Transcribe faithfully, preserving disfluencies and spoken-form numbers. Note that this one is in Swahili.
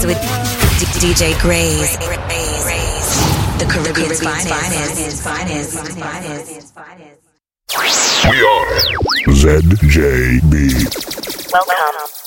with D J Graze, the Caribbean's finest. We are Z J B. Welcome